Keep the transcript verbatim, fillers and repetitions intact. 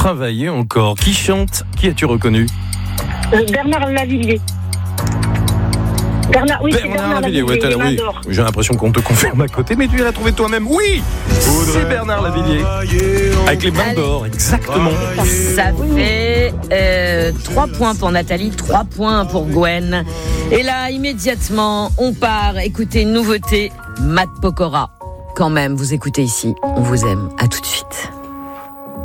travailler encore. Qui chante? Qui as-tu reconnu? Euh, Bernard Lavilliers. Bernard, oui, Bernard, c'est Bernard Lavillier, ouais, Lavillier, oui. j'adore. J'ai l'impression qu'on te confirme à côté, mais tu l'as trouvé toi-même. Oui, c'est Bernard Lavillier. Avec les mains d'or, exactement. Ça fait euh, trois points pour Nathalie, trois points pour Gwen. Et là, immédiatement, on part écouter une nouveauté, Matt Pokora. Quand même, vous écoutez ici, on vous aime. À tout de suite.